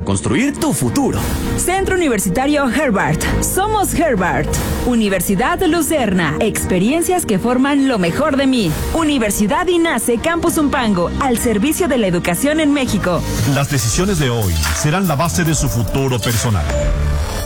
construir tu futuro. Centro Universitario Herbart. Somos Herbart. Universidad Lucerna. Experiencias que forman lo mejor de mí. Universidad INACE Campus Zumpango. Al servicio de la educación en México. Las decisiones de hoy serán la base de su futuro personal.